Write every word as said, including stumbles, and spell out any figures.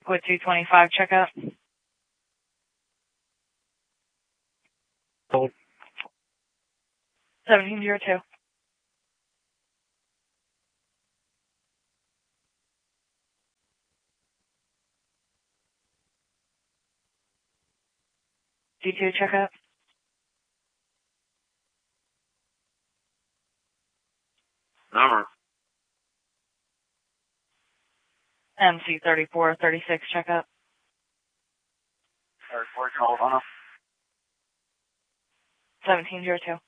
With two twenty-five checkup. Hold. seventeen zero two. D two checkup. Number. M C thirty-four thirty-six checkup. thirty-four, hold on. seventeen zero two.